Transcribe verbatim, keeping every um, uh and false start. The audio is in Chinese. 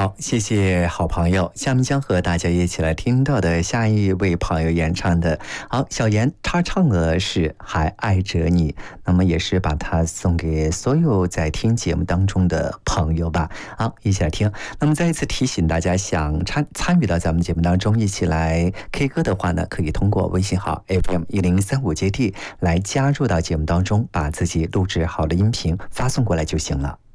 好，谢谢好朋友。下面将和大家一起来听到的下一位朋友演唱的，好，小妍她唱的是《还爱着你》，那么也是把它送给所有在听节目当中的朋友吧。好，一起来听。那么再一次提醒大家，想参参与到咱们节目当中一起来 K 歌的话呢，可以通过微信号 F M 一零三五接地来加入到节目当中，把自己录制好的音频发送过来就行了。